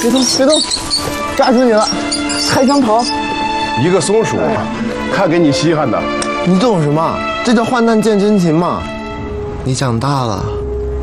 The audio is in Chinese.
别动，别动，抓住你了，还想跑？ 一个松鼠，看给你稀罕的。 你懂什么？这叫患难见真情嘛。你长大了。